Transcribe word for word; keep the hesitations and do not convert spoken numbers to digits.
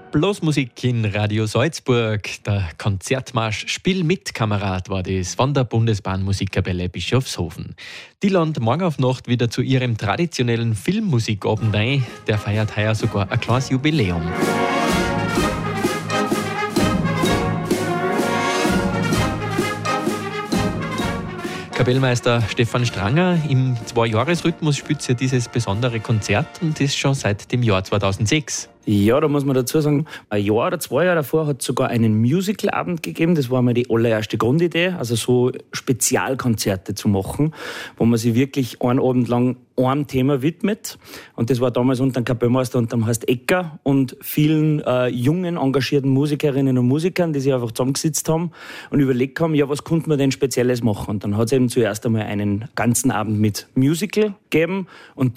Bloß Musik in Radio Salzburg. Der Konzertmarsch Spiel mit, Kamerad war das von der Bundesbahn Musikkapelle Bischofshofen. Die landet morgen auf Nacht wieder zu ihrem traditionellen Filmmusikabend ein. Der feiert heuer sogar ein kleines Jubiläum. Kapellmeister Stefan Stranger, im Zwei-Jahres-Rhythmus spielt ja dieses besondere Konzert und das schon seit dem Jahr zweitausendsechs. Ja, da muss man dazu sagen, ein Jahr oder zwei Jahre davor hat es sogar einen Musical-Abend gegeben. Das war mal die allererste Grundidee, also so Spezialkonzerte zu machen, wo man sich wirklich einen Abend lang einem Thema widmet. Und das war damals unter dem Kapellmeister und dem Horst Ecker und vielen äh, jungen, engagierten Musikerinnen und Musikern, die sich einfach zusammengesetzt haben und überlegt haben, ja, was konnte man denn Spezielles machen? Und dann hat es eben zuerst einmal einen ganzen Abend mit Musical gegeben und